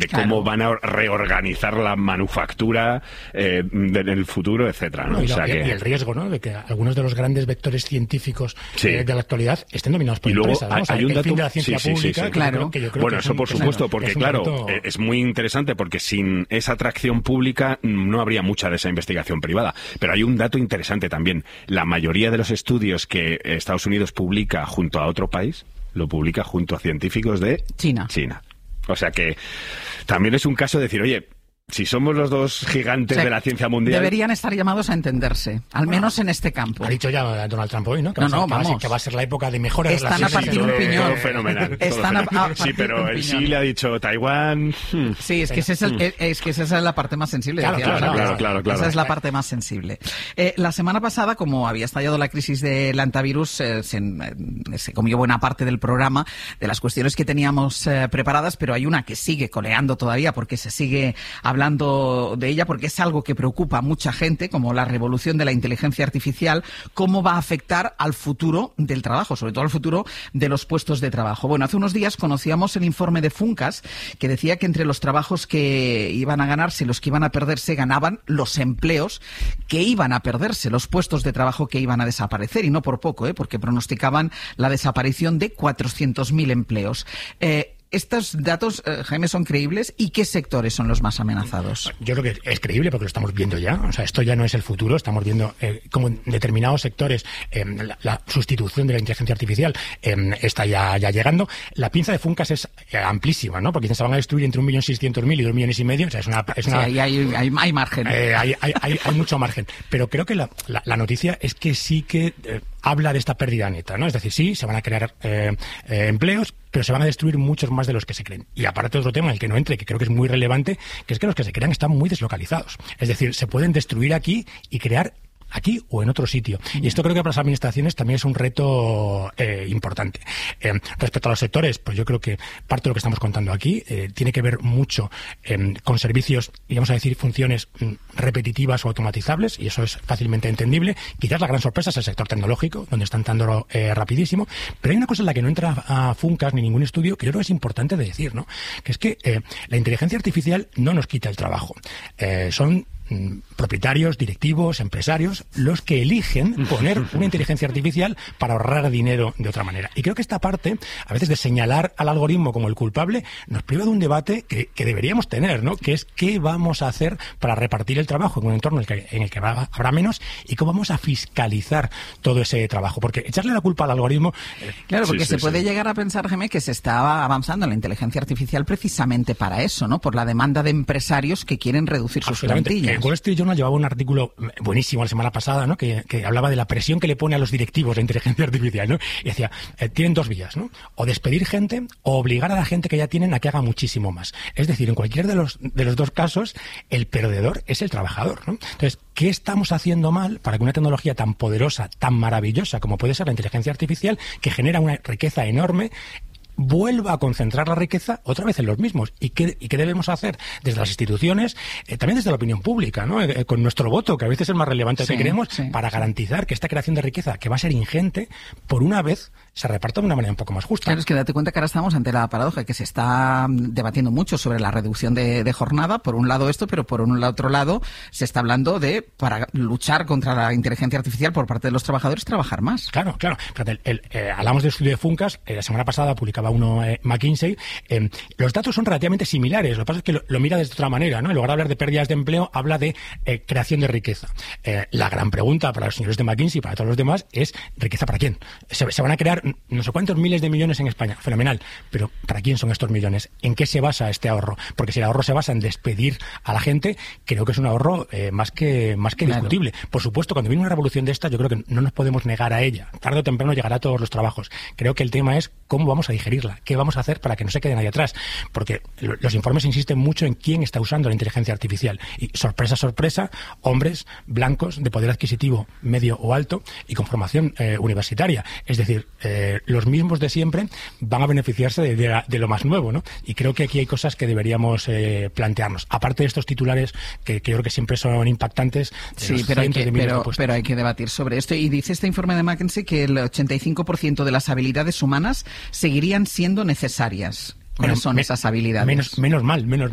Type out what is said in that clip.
de cómo van a reorganizar la manufactura en el futuro, etcétera, ¿no? Y el riesgo, ¿no?, de que algunos de los grandes vectores científicos de la actualidad estén dominados por empresas, ¿no? Hay un dato, fin de la ciencia pública, claro. Que yo creo bueno, que eso por supuesto, porque claro, es muy interesante porque sin esa atracción pública no habría mucha de esa investigación privada. Pero hay un dato interesante también. La mayoría de los estudios que Estados Unidos publica junto a otro país, lo publica junto a científicos de China. O sea que también es un caso de decir, oye, si somos los dos gigantes de la ciencia mundial... Deberían estar llamados a entenderse, al menos en este campo. Ha dicho ya Donald Trump hoy, ¿no? Que va a ser la época de mejores relaciones. Están a partir un piñón. Todo fenomenal. Sí, pero él sí le ha dicho Taiwán... Sí, es que esa es la parte más sensible. Claro. Esa es la parte más sensible. La semana pasada, como había estallado la crisis del antivirus, se comió buena parte del programa de las cuestiones que teníamos preparadas, pero hay una que sigue coleando todavía porque se sigue hablando de ella, porque es algo que preocupa a mucha gente, como la revolución de la inteligencia artificial, cómo va a afectar al futuro del trabajo, sobre todo al futuro de los puestos de trabajo. Bueno, hace unos días conocíamos el informe de Funcas, que decía que entre los trabajos que iban a ganarse, los que iban a perderse, ganaban los empleos que iban a perderse, los puestos de trabajo que iban a desaparecer, y no por poco, porque pronosticaban la desaparición de 400.000 empleos. ¿Estos datos, Jaime, son creíbles? ¿Y qué sectores son los más amenazados? Yo creo que es creíble porque lo estamos viendo ya. O sea, esto ya no es el futuro. Estamos viendo como en determinados sectores la sustitución de la inteligencia artificial está ya llegando. La pinza de Funcas es amplísima, ¿no? Porque se van a destruir entre 1.600.000 y 2,5 millones. O sea, es una sí, hay margen. Hay mucho margen. Pero creo que la noticia es que sí que habla de esta pérdida neta, ¿no? Es decir, sí, se van a crear empleos, pero se van a destruir muchos más de los que se creen. Y aparte otro tema en el que no entre, que creo que es muy relevante, que es que los que se crean están muy deslocalizados. Es decir, se pueden destruir aquí y crear aquí o en otro sitio. Y esto creo que para las administraciones también es un reto importante. Respecto a los sectores, pues yo creo que parte de lo que estamos contando aquí tiene que ver mucho con servicios, y vamos a decir, funciones repetitivas o automatizables, y eso es fácilmente entendible. Quizás la gran sorpresa es el sector tecnológico, donde están dando rapidísimo, pero hay una cosa en la que no entra a Funcas ni ningún estudio que yo creo que es importante de decir, ¿no? Que es que la inteligencia artificial no nos quita el trabajo. Son propietarios, directivos, empresarios, los que eligen poner una inteligencia artificial para ahorrar dinero de otra manera. Y creo que esta parte, a veces de señalar al algoritmo como el culpable, nos priva de un debate que deberíamos tener, ¿no? Que es qué vamos a hacer para repartir el trabajo en un entorno en el que habrá menos, y cómo vamos a fiscalizar todo ese trabajo. Porque echarle la culpa al algoritmo... Claro, porque se puede llegar a pensar, Jaime, que se está avanzando en la inteligencia artificial precisamente para eso, ¿no? Por la demanda de empresarios que quieren reducir sus plantillas. Wall Street Journal llevaba un artículo buenísimo la semana pasada, ¿no? Que hablaba de la presión que le pone a los directivos de inteligencia artificial, ¿no? Y decía, tienen dos vías, ¿no? O despedir gente o obligar a la gente que ya tienen a que haga muchísimo más. Es decir, en cualquiera de los dos casos, el perdedor es el trabajador, ¿no? Entonces, ¿qué estamos haciendo mal para que una tecnología tan poderosa, tan maravillosa como puede ser la inteligencia artificial, que genera una riqueza enorme, vuelva a concentrar la riqueza otra vez en los mismos? ¿Y qué debemos hacer desde las instituciones, también desde la opinión pública, ¿no? Con nuestro voto, que a veces es más relevante que queremos, para garantizar que esta creación de riqueza, que va a ser ingente, por una vez se reparta de una manera un poco más justa? Claro, es que date cuenta que ahora estamos ante la paradoja, que se está debatiendo mucho sobre la reducción de jornada, por un lado esto, pero por otro lado se está hablando de, para luchar contra la inteligencia artificial por parte de los trabajadores, trabajar más. Claro. Hablamos del estudio de Funcas, la semana pasada publicaba uno McKinsey. Los datos son relativamente similares, lo que pasa es que lo mira de otra manera, ¿no? En lugar de hablar de pérdidas de empleo, habla de creación de riqueza. La gran pregunta para los señores de McKinsey y para todos los demás es, ¿riqueza para quién? Se van a crear no sé cuántos miles de millones en España, fenomenal, pero ¿para quién son estos millones? ¿En qué se basa este ahorro? Porque si el ahorro se basa en despedir a la gente, creo que es un ahorro más que discutible. Por supuesto, cuando viene una revolución de esta, yo creo que no nos podemos negar a ella. Tarde o temprano llegará a todos los trabajos. Creo que el tema es cómo vamos a digerirla, qué vamos a hacer para que no se quede nadie atrás, porque los informes insisten mucho en quién está usando la inteligencia artificial, y sorpresa, hombres blancos de poder adquisitivo medio o alto y con formación universitaria. Es decir, los mismos de siempre van a beneficiarse de lo más nuevo, ¿no? Y creo que aquí hay cosas que deberíamos plantearnos. Aparte de estos titulares que yo creo que siempre son impactantes. Sí, pero hay que debatir sobre esto. Y dice este informe de McKinsey que el 85% de las habilidades humanas seguirían siendo necesarias. ¿Cuáles son esas habilidades? Menos mal.